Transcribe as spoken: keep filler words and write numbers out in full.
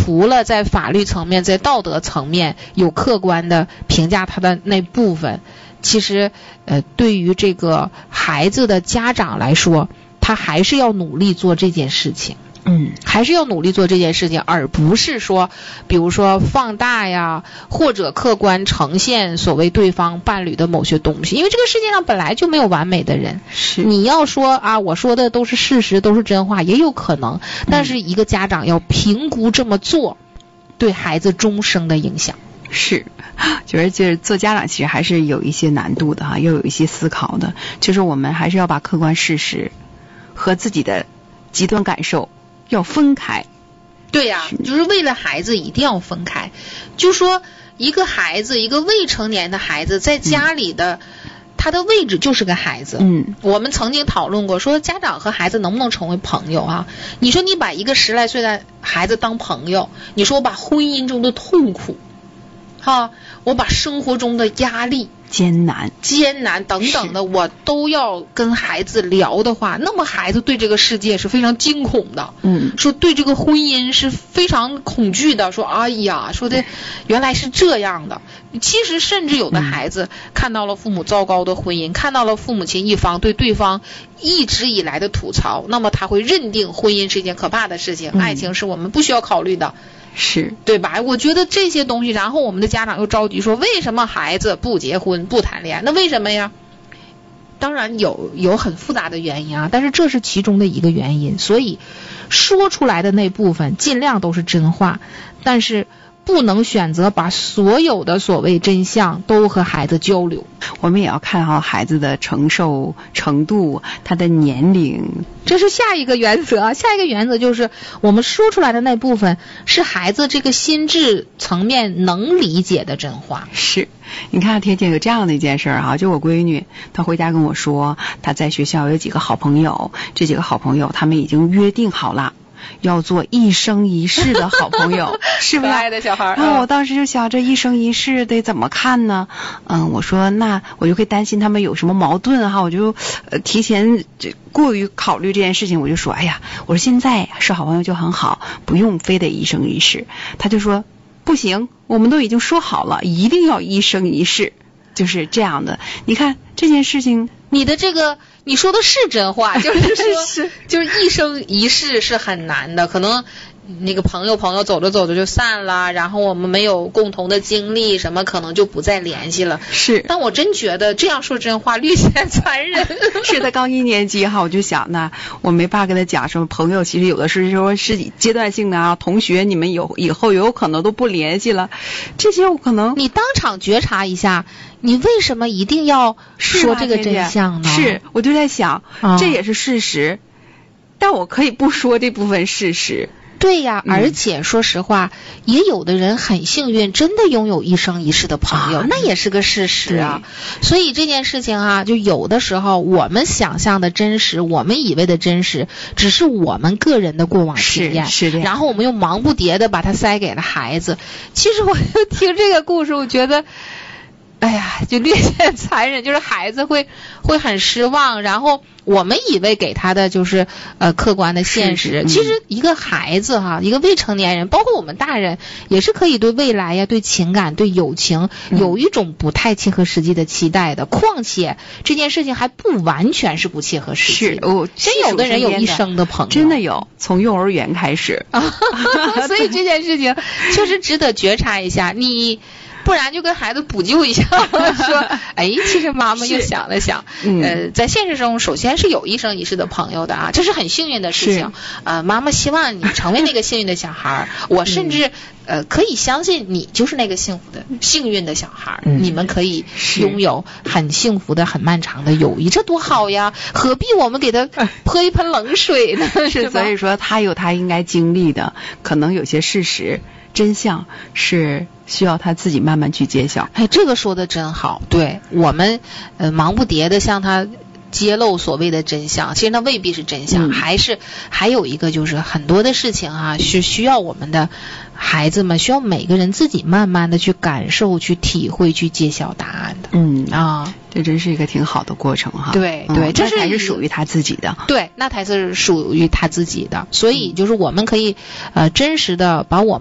除了在法律层面，在道德层面有客观的评价他的那部分，其实呃，对于这个孩子的家长来说，他还是要努力做这件事情。嗯，还是要努力做这件事情，而不是说比如说放大呀，或者客观呈现所谓对方伴侣的某些东西，因为这个世界上本来就没有完美的人。是，你要说啊我说的都是事实，都是真话，也有可能，但是一个家长要评估这么做对孩子终生的影响。 是，就是就是做家长其实还是有一些难度的哈，又有一些思考的，就是我们还是要把客观事实和自己的极端感受要分开。 对呀、啊，就是为了孩子一定要分开。就说一个孩子，一个未成年的孩子在家里的、嗯、他的位置就是个孩子。嗯，我们曾经讨论过说家长和孩子能不能成为朋友啊？你说你把一个十来岁的孩子当朋友，你说我把婚姻中的痛苦哈，我把生活中的压力艰难艰难等等的我都要跟孩子聊的话，那么孩子对这个世界是非常惊恐的。嗯，说对这个婚姻是非常恐惧的，说哎呀，说的原来是这样的。其实甚至有的孩子看到了父母糟糕的婚姻、嗯、看到了父母亲一方对对方一直以来的吐槽，那么他会认定婚姻是一件可怕的事情、嗯、爱情是我们不需要考虑的， 是对吧？我觉得这些东西，然后我们的家长又着急说为什么孩子不结婚不谈恋爱，那为什么呀？当然有有很复杂的原因啊，但是这是其中的一个原因。所以说出来的那部分尽量都是真话，但是不能选择把所有的所谓真相都和孩子交流。 我们也要看好孩子的承受程度，他的年龄， 这是下一个原则。下一个原则就是我们说出来的那部分是孩子这个心智层面能理解的真话。 是，你看天天有这样的一件事啊，就我闺女她回家跟我说，她在学校有几个好朋友，这几个好朋友他们已经约定好了要做一生一世的好朋友，是不是？可爱的小孩。 啊，我当时就想，这一生一世得怎么看呢？嗯，我说那我就会担心他们有什么矛盾哈，我就呃提前这过于考虑这件事情，我就说，哎呀，我说现在是好朋友就很好，不用非得一生一世。他就说不行，我们都已经说好了，一定要一生一世，就是这样的。你看这件事情， 你的这个。你说的是真话，就是说是就是一生一世是很难的，可能那个朋友朋友走着走着就散了，然后我们没有共同的经历什么，可能就不再联系了。 是， 但我真觉得这样说真话略显残忍。 是他刚一年级哈，我就想呢，我没法跟他讲什么朋友，其实有的是说是阶段性的啊，同学你们有以后有可能都不联系了，这些我可能你当场觉察一下。你为什么一定要说这个真相呢？ 是，是我就在想、哦、这也是事实，但我可以不说这部分事实。 对呀、嗯、而且说实话，也有的人很幸运真的拥有一生一世的朋友、啊、那也是个事实啊。所以这件事情啊，就有的时候我们想象的真实，我们以为的真实，只是我们个人的过往经验， 是是的， 然后我们又忙不迭的把它塞给了孩子。其实我就听这个故事，我觉得哎呀，就略显残忍，就是孩子会会很失望，然后我们以为给他的就是呃客观的现实，是是嗯、其实一个孩子哈，一个未成年人，包括我们大人，也是可以对未来呀、对情感、对友情有一种不太切合实际的期待的。嗯、况且这件事情还不完全是不切合实际， 是，我真有的人有一生的朋友， 真的有，从幼儿园开始啊， 所以这件事情确实值得觉察一下。你。不然就跟孩子补救一下，说，哎，其实妈妈又想了想，呃，在现实中，首先是有一生一世的朋友的啊，这是很幸运的事情。呃，妈妈希望你成为那个幸运的小孩，我甚至呃可以相信你就是那个幸福的、幸运的小孩，嗯、你们可以拥有很幸福的、很漫长的友谊，这多好呀！何必我们给他泼一盆冷水呢？ 是，所以说他有他应该经历的，可能有些事实。真相是需要他自己慢慢去揭晓。 哎，这个说的真好。对，我们呃忙不迭的向他揭露所谓的真相，其实那未必是真相。嗯、还是还有一个就是很多的事情啊，是需要我们的孩子们，需要每个人自己慢慢的去感受、去体会、去揭晓答案的。 嗯啊，这真是一个挺好的过程哈。 对对， 嗯、 这才是属于他自己的。 对，那才是属于他自己的。所以就是我们可以呃真实的把我们